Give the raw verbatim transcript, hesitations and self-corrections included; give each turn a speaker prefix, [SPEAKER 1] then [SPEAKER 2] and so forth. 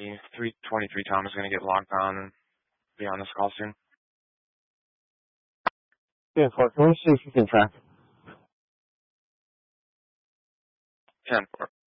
[SPEAKER 1] three twenty-three Tom is going to get logged on and be on this call soon.
[SPEAKER 2] Yeah, four. Can we see if you can track?
[SPEAKER 1] ten four.